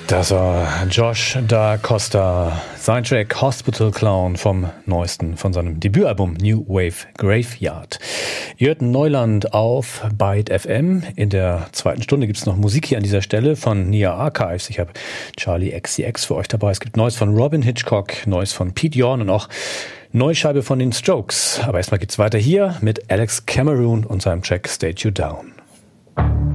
Das war Josh Da Costa, sein Track Hospital Clown vom neuesten, von seinem Debütalbum New Wave Graveyard. Ihr hört Neuland auf Byte FM. In der zweiten Stunde gibt es noch Musik hier an dieser Stelle von Nia Archives. Ich habe Charlie XCX für euch dabei. Es gibt Neues von Robin Hitchcock, Neues von Pete Yorn und auch Neuscheibe von den Strokes. Aber erstmal geht's weiter hier mit Alex Cameron und seinem Track Stay You Down.